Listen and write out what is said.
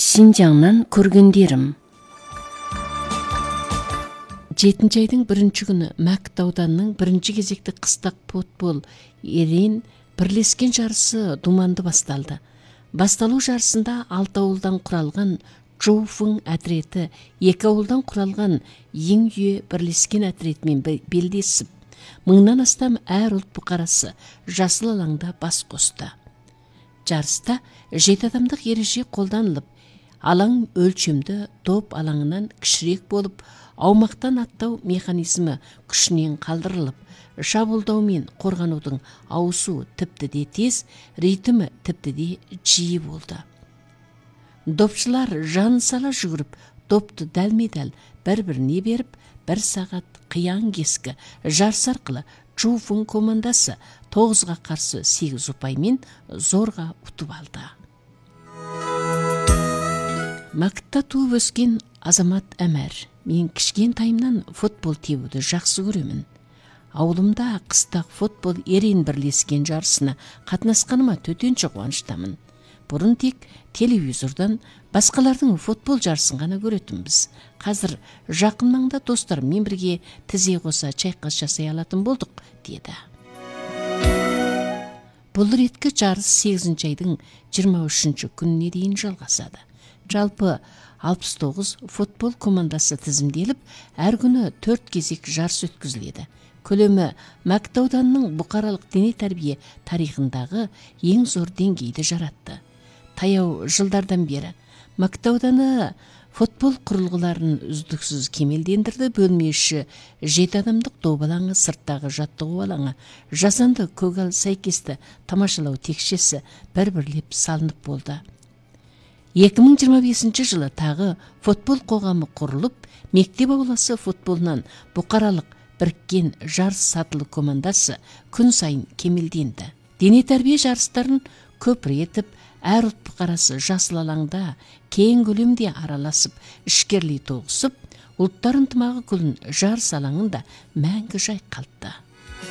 Шинжаңнан көргендерім. 7 айдың 1 күні Мәкіт ауданының 1 кезекті қыстақ футбол ерен бірлескен жарысы думанды басталды. Басталу жарысында 6 ауылдан құралған Чжоуфың әтіреті 2 ауылдан құралған Еңюе бірлескен әтіретімен белдесіп, 1000-нан астам әр ұлт бұқарасы жасыл алаңда бас қосты. Жарыста 7 адамдық ереже қолданылып, алаң өлшемді топ алаңынан кішірек болып, аумақтан аттау механизмі күшінен қалдырылып, шабуылдау мен қорғанудың ауысу тіпті де тез, ритмі тіпті де жиі болды. Допшылар жан сала жүгіріп, топты дәлме-дәл бір-біріне беріп, 1 сағат қиян кескі жарыс арқылы Чжоуфың командасы 9-ға қарсы 8 ұпаймен зорға ұтып алды. Мәкітта туып өскен Азамат Әмәр. Мен кішкентайымнан футбол тебуді жақсы көремін. Ауылымда қыстақ футбол ерен бірлескен жарысына қатынасқаныма төтенше қуаныштамын. Бұрын тек телевизордан басқалардың футбол жарысын ғана көретінбіз. Қазір жақын маңда достарыммен бірге тізе қоса чайқас жасай алатын болдық, деді. Бұл реткі жарыс 8 айдың 23 күніне дейін жалғасады. Жалпы 69 футбол командасы тізімделіп, әр күні 4 кезек жарыс өткізіледі. Көлемі Мәкіт ауданының бұқаралық дене тәрбие тарихындағы ең зор деңгейді жаратты. Таяу жылдардан бері Мәкіт ауданы футбол құрылғыларын үздіксіз кемелдендірді. Бөлме іші 7 адамдық доп алаңы, сырттағы жаттығу алаңы, жасанды көгал сәйкесті тамашалау текшесі бір-бірлеп салынып болды. 2025 жылы тағы футбол қоғамы құрылып, мектеп ауласы футболынан бұқаралық біріккен жарыс сатылы командасы күн сайын кемелденді. Дене тәрбие жарыстарын көпіретіп, әр ұлт бұқарасы жасыл алаңда кең көлемде араласып, ішкерлей тоғысып, ұлттар ынтымағы күлін жарыс алаңында мәңгі жайқалтты.